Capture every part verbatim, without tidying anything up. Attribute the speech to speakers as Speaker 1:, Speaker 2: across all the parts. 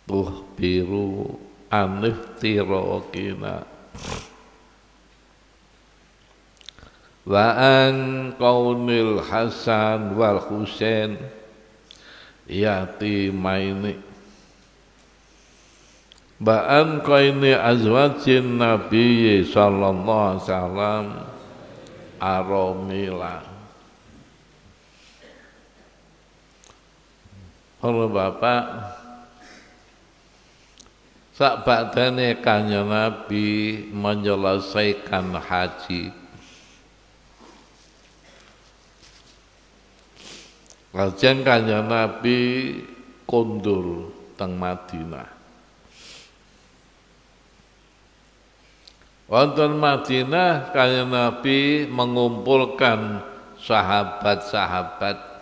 Speaker 1: tuhbiru aniftirokina wa an kaunil Hasan wal Husain yatimaini wa an kaini azwajin Nabi sallallahu alaihi wasallam aromila. Para bapak, sakbadane Kanjeng Nabi menyelesaikan haji, lajeng Kanjeng Nabi kondur teng Madinah. Wonten Madinah Kanjeng Nabi mengumpulkan sahabat-sahabat.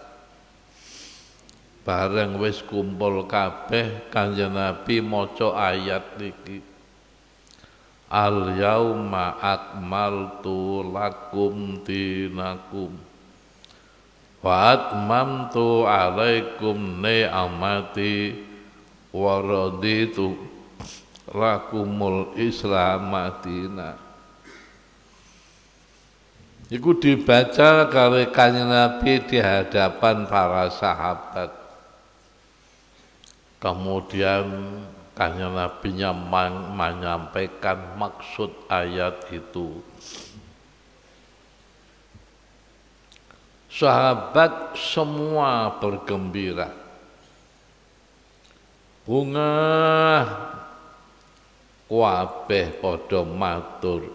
Speaker 1: Bareng wis kumpul kabeh Kanjeng Nabi maca ayat niki. Al yauma akmaltu lakum dinakum wa atmamtu alaikum ni'amati wa raditu lakumul Islam madina. Iku dibaca kali Kanjeng Nabi di hadapan para sahabat. Kemudian Kanjeng Nabi menyampaikan maksud ayat itu. Sahabat semua bergembira. Bunga kabeh padha matur.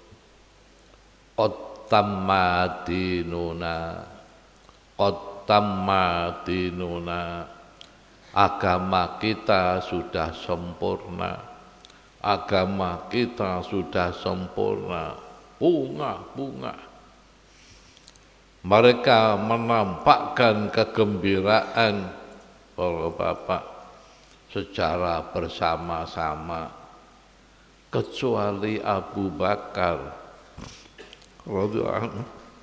Speaker 1: Qattamma dinuna, qattamma dinuna. Agama kita sudah sempurna, agama kita sudah sempurna, bunga-bunga. Mereka menampakkan kegembiraan para bapak secara bersama-sama, kecuali Abu Bakar radhiyallahu anhu.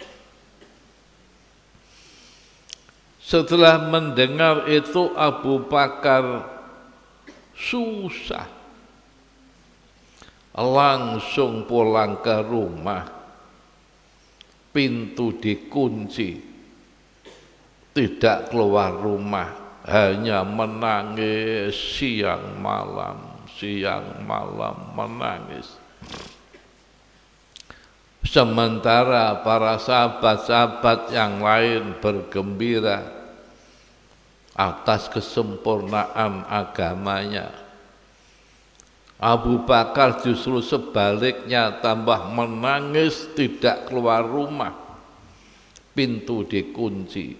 Speaker 1: Setelah mendengar itu Abu Bakar susah, langsung pulang ke rumah, pintu dikunci, tidak keluar rumah, hanya menangis siang malam, siang malam menangis. Sementara para sahabat-sahabat yang lain bergembira atas kesempurnaan agamanya. Abu Bakar justru sebaliknya tambah menangis, tidak keluar rumah, pintu dikunci.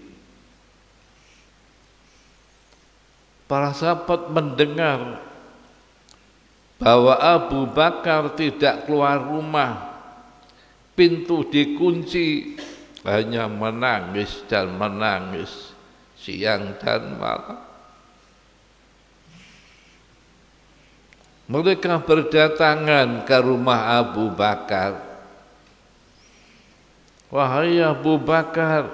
Speaker 1: Para sahabat mendengar bahwa Abu Bakar tidak keluar rumah, pintu dikunci, hanya menangis dan menangis siang dan malam. Mereka berdatangan ke rumah Abu Bakar. Wahai Abu Bakar,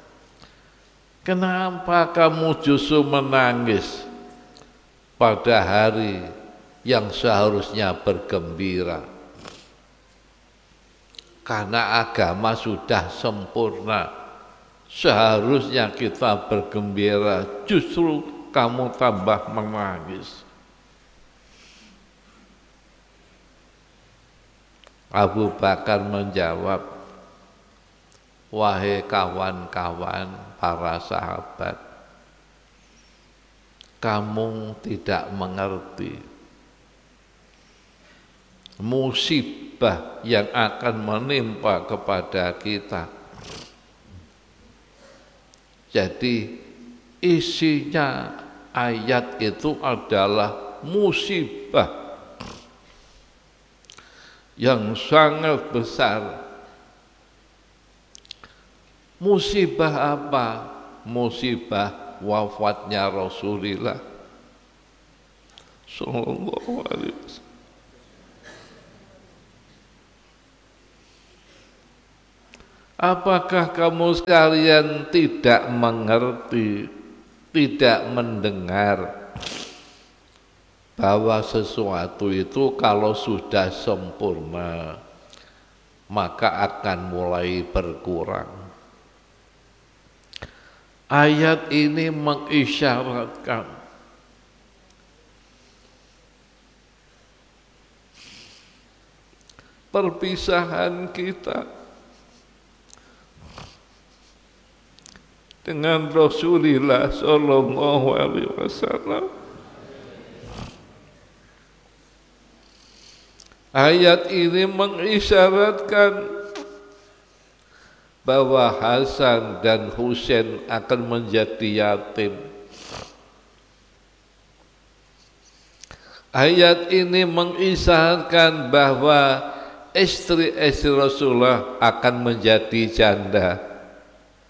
Speaker 1: kenapa kamu justru menangis pada hari yang seharusnya bergembira? Karena agama sudah sempurna, seharusnya kita bergembira, justru kamu tambah menangis. Abu Bakar menjawab, wahai kawan-kawan para sahabat, kamu tidak mengerti musibah yang akan menimpa kepada kita. Jadi isinya ayat itu adalah musibah yang sangat besar. Musibah apa? Musibah wafatnya Rasulullah sallallahu alaihi wasallam. Apakah kamu sekalian tidak mengerti, tidak mendengar bahwa sesuatu itu kalau sudah sempurna maka akan mulai berkurang. Ayat ini mengisyaratkan perpisahan kita dengan Rasulullah Sallallahu Alaihi Wasallam. Ayat ini mengisyaratkan bahwa Hasan dan Husain akan menjadi yatim. Ayat ini mengisyaratkan bahwa istri-istri Rasulullah akan menjadi janda.